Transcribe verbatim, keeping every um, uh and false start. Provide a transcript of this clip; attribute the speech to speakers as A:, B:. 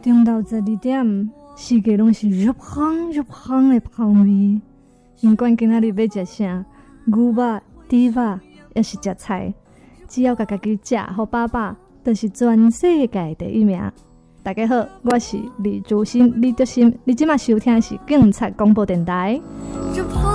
A: 中昼十二點，四界攏是入香入香的香味。不管今仔日要食啥，牛肉、豬肉，也是食菜，只要家家己食好飽飽，就是全世界第一名。大家好，我是李竹心李竹心，你即馬收聽的是警察廣播電台。